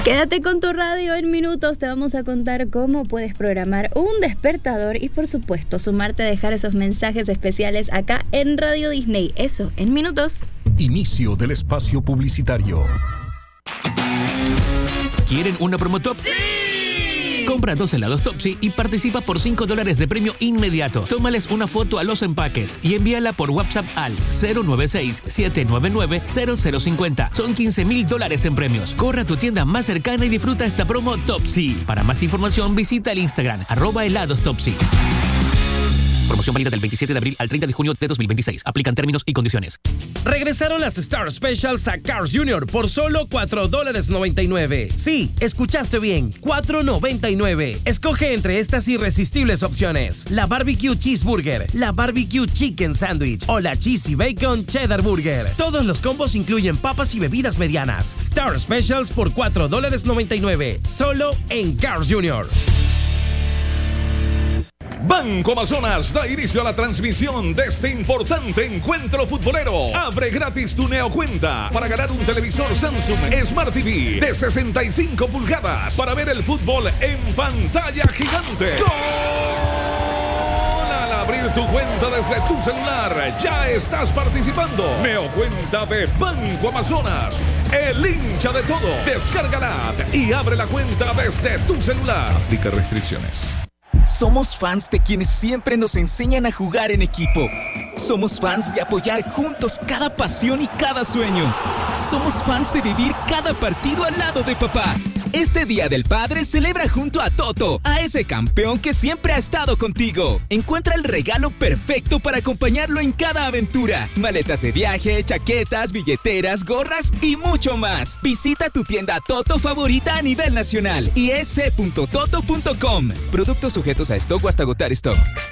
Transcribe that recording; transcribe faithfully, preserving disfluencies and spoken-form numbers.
Quédate con tu radio. En minutos te vamos a contar cómo puedes programar un despertador y, por supuesto, sumarte a dejar esos mensajes especiales acá en Radio Disney. Eso, en minutos. Inicio del espacio publicitario. ¿Quieren una promo top? ¡Sí! Compra dos helados Topsy y participa por cinco dólares de premio inmediato. Tómales una foto a los empaques y envíala por WhatsApp al cero nueve seis, siete nueve nueve, cero cero cinco cero. Son quince mil dólares en premios. Corre a tu tienda más cercana y disfruta esta promo Topsy. Para más información visita el Instagram, arroba helados Topsy. Promoción válida del veintisiete de abril al treinta de junio de dos mil veintiséis. Aplican términos y condiciones. Regresaron las Star Specials a Carl's junior por solo cuatro dólares noventa y nueve. Sí, escuchaste bien, cuatro noventa y nueve. Escoge entre estas irresistibles opciones: la Barbecue Cheeseburger, la Barbecue Chicken Sandwich o la Cheesy Bacon Cheddar Burger. Todos los combos incluyen papas y bebidas medianas. Star Specials por cuatro dólares noventa y nueve. Solo en Carl's junior Banco Amazonas da inicio a la transmisión de este importante encuentro futbolero. Abre gratis tu neocuenta para ganar un televisor Samsung Smart T V de sesenta y cinco pulgadas para ver el fútbol en pantalla gigante. ¡Gol! Al abrir tu cuenta desde tu celular, ya estás participando. Neocuenta de Banco Amazonas, el hincha de todo. Descárgala y abre la cuenta desde tu celular. Aplica restricciones. Somos fans de quienes siempre nos enseñan a jugar en equipo. Somos fans de apoyar juntos cada pasión y cada sueño. Somos fans de vivir cada partido al lado de papá. Este Día del Padre celebra junto a Toto, a ese campeón que siempre ha estado contigo. Encuentra el regalo perfecto para acompañarlo en cada aventura. Maletas de viaje, chaquetas, billeteras, gorras y mucho más. Visita tu tienda Toto favorita a nivel nacional. i s punto toto punto com. Productos sujetos a stock o hasta agotar stock.